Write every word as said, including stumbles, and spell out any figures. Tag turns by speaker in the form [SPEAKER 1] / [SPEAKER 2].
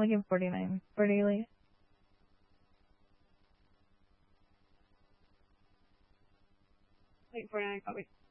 [SPEAKER 1] I'll give forty-nine for daily. Wait, forty-nine, oh, wait.